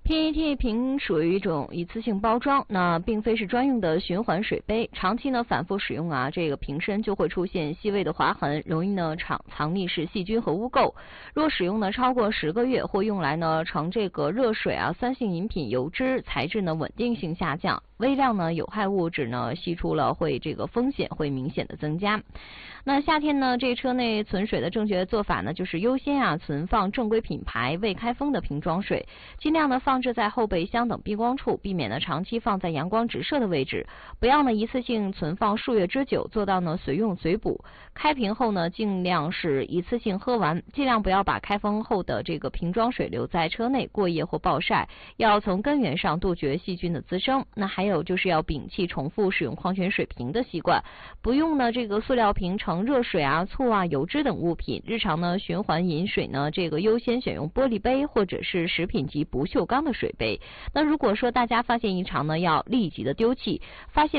PET 瓶属于一种一次性包装，那并非是专用的循环水杯，长期呢反复使用啊，这个瓶身就会出现细微的划痕，容易呢藏匿是细菌和污垢。若使用呢超过10个月，或用来呢盛这个热水啊、酸性饮品、油脂，材质呢稳定性下降，微量呢有害物质呢析出了，会这个风险会明显的增加。那夏天呢，这车内存水的正确做法呢，就是优先啊存放正规品牌未开封的瓶装水，尽量呢放置在后备箱等避光处，避免呢长期放在阳光直射的位置，不要呢一次性存放数月之久，做到呢随用随补。开瓶后呢，尽量是一次性喝完，尽量不要把开封后的这个瓶装水留在车内过夜或暴晒，要从根源上杜绝细菌的滋生。那还有就是要摒弃重复使用矿泉水瓶的习惯，不用呢这个塑料瓶盛热水啊、醋啊、油脂等物品。日常呢循环饮水呢，这个优先选用玻璃杯或者是食品级不锈钢的水杯。那如果说大家发现异常呢，要立即的丢弃，发现